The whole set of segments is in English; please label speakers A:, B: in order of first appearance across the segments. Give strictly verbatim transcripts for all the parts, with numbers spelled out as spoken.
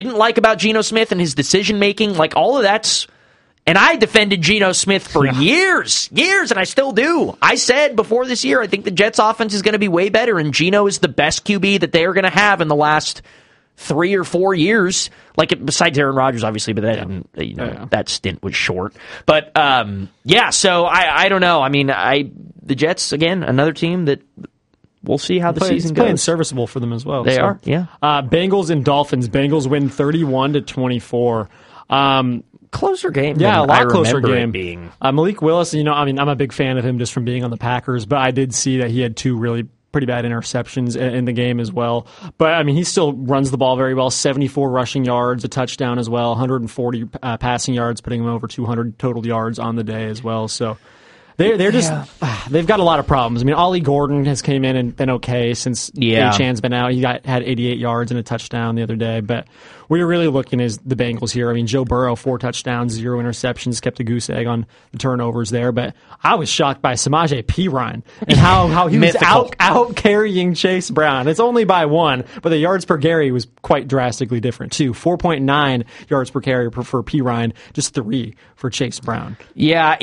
A: didn't like about Geno Smith and his decision making, like all of that's. And I defended Geno Smith for yeah. years, years, and I still do. I said before this year, I think the Jets' offense is going to be way better, and Geno is the best Q B that they are going to have in the last three or four years. Like besides Aaron Rodgers, obviously, but that yeah. you know yeah. that stint was short. But um, yeah, so I, I don't know. I mean, I the Jets again, another team that. We'll see how the
B: play,
A: season
B: it's
A: goes.
B: Playing serviceable for them as well.
A: They
B: so.
A: are, yeah.
B: Uh, Bengals and Dolphins. Bengals win thirty-one to twenty-four. Um,
A: closer game.
B: Yeah, a lot
A: I
B: closer game.
A: Being.
B: Uh, Malik Willis. You know, I mean, I'm a big fan of him just from being on the Packers, but I did see that he had two really pretty bad interceptions in, in the game as well. But I mean, he still runs the ball very well. seventy-four rushing yards, a touchdown as well. one hundred forty uh, passing yards, putting him over two hundred total yards on the day as well. So. They're, they're just, yeah. they've got a lot of problems. I mean, Ollie Gordon has came in and been okay since
A: yeah.
B: Achan's been out. He got had eighty-eight yards and a touchdown the other day. But what you're really looking is the Bengals here. I mean, Joe Burrow, four touchdowns, zero interceptions, kept a goose egg on the turnovers there. But I was shocked by Samaje Perine and how, how he was out, out carrying Chase Brown. It's only by one, but the yards per carry was quite drastically different, too. four point nine yards per carry for, for Perine, just three for Chase Brown.
A: Yeah,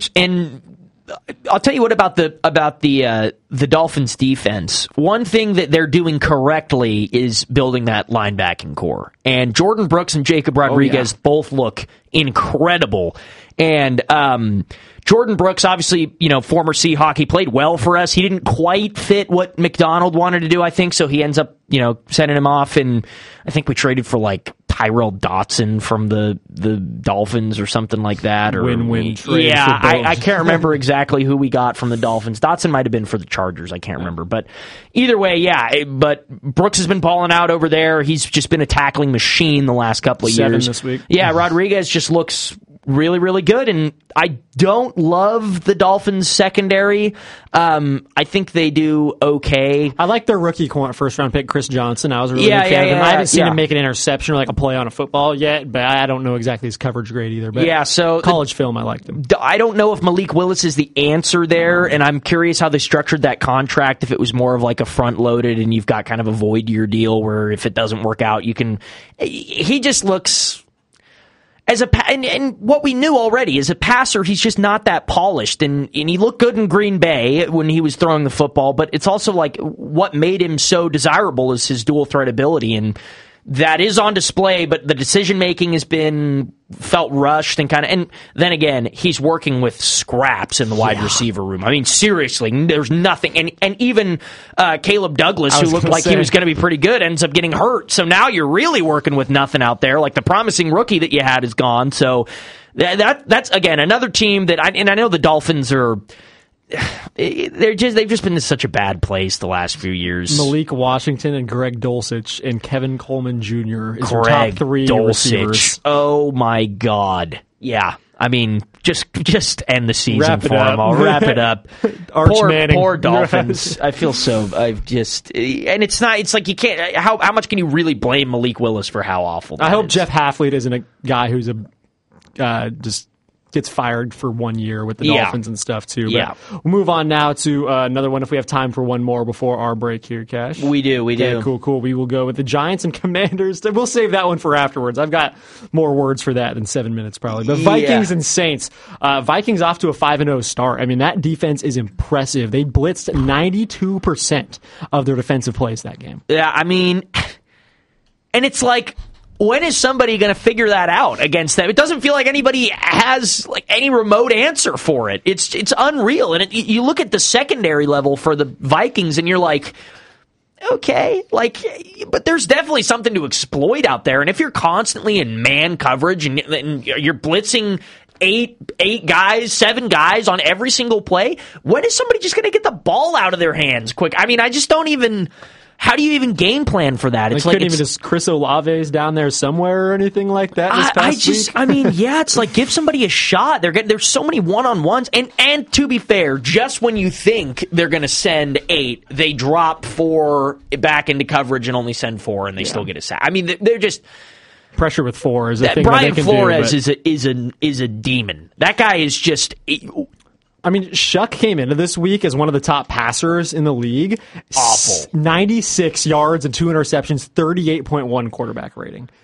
A: and I'll tell you what about the about the uh, the Dolphins defense. One thing that they're doing correctly is building that linebacking core. And Jordan Brooks and Jacob Rodriguez oh, yeah. both look incredible. And um, Jordan Brooks, obviously, you know, former Seahawk, he played well for us. He didn't quite fit what McDonald wanted to do, I think, so he ends up, you know, sending him off. And I think we traded for like Tyrell Dotson from the the Dolphins or something like that. Or
B: win-win trade.
A: Yeah, I, I can't remember exactly who we got from the Dolphins. Dotson might have been for the Chargers. I can't remember. But either way, yeah. But Brooks has been balling out over there. He's just been a tackling machine the last couple of
B: Seven
A: years.
B: this week.
A: Yeah, Rodriguez just looks really, really good. And I don't love the Dolphins secondary. Um, I think they do okay.
B: I like their rookie first round pick, Chris Johnson. I was a really
A: yeah,
B: big fan
A: yeah,
B: of him.
A: yeah,
B: I haven't seen
A: yeah.
B: him make an interception or like a play on a football yet, but I don't know exactly his coverage grade either. But
A: yeah, so
B: college
A: the,
B: film, I liked him.
A: I don't know if Malik Willis is the answer there, and I'm curious how they structured that contract, if it was more of like a front-loaded and you've got kind of a void year deal where if it doesn't work out, you can... He just looks... As a and, and what we knew already, as a passer, he's just not that polished, and, and he looked good in Green Bay when he was throwing the football, but it's also like what made him so desirable is his dual threat ability, and that is on display, but the decision-making has been felt rushed and kind of... And then again, he's working with scraps in the wide yeah. receiver room. I mean, seriously, there's nothing... And and even uh, Caleb Douglas, who looked like say. he was going to be pretty good, ends up getting hurt. So now you're really working with nothing out there. Like the promising rookie that you had is gone. So that, that that's, again, another team that... I, and I know the Dolphins are... They're just they've just been in such a bad place the last few years.
B: Malik Washington and Greg Dulcich and Kevin Coleman Junior is your
A: Greg
B: top three
A: Dulcich.
B: receivers.
A: Oh my God! Yeah, I mean, just just end the season
B: wrap
A: for them. I'll wrap it up.
B: Arch
A: poor,
B: Manning.
A: poor Dolphins. I feel so. I've just and it's not. It's like you can't. How how much can you really blame Malik Willis for how awful? That
B: I hope
A: is?
B: Jeff Halfleet isn't a guy who's a uh, just. gets fired for one year with the
A: yeah.
B: Dolphins and stuff, too. But
A: yeah.
B: We'll move on now to uh, another one if we have time for one more before our break here, Cash.
A: We do, we
B: okay,
A: do.
B: Cool, cool. We will go with the Giants and Commanders. We'll save that one for afterwards. I've got more words for that than seven minutes, probably. But Vikings yeah. and Saints. Uh, Vikings off to a five and oh start. I mean, that defense is impressive. They blitzed ninety-two percent of their defensive plays that game.
A: Yeah, I mean, and it's like... When is somebody going to figure that out against them? It doesn't feel like anybody has like any remote answer for it. It's it's unreal. And it, you look at the secondary level for the Vikings, and you're like, okay, like, but there's definitely something to exploit out there. And if you're constantly in man coverage and, and you're blitzing eight eight guys, seven guys on every single play, when is somebody just going to get the ball out of their hands quick? I mean, I just don't even. How do you even game plan for that?
B: It's like couldn't even just Chris Olave's down there somewhere or anything like that this
A: I,
B: past
A: I just,
B: week?
A: I mean, yeah, it's like give somebody a shot. They're getting there's so many one on ones, and and to be fair, just when you think they're going to send eight, they drop four back into coverage and only send four, and they yeah. still get a sack. I mean, they're just
B: pressure with four is a thing
A: Brian
B: that they can
A: Flores
B: do,
A: is a is a is a demon. That guy is just.
B: I mean, Shuck came into this week as one of the top passers in the league.
A: Awful.
B: ninety-six yards and two interceptions, thirty-eight point one quarterback rating.